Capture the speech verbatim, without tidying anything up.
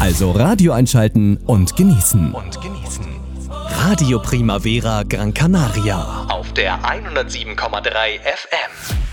Also Radio einschalten und genießen. Und genießen. Radio Primavera Gran Canaria. Auf der hundertsieben Komma drei F M.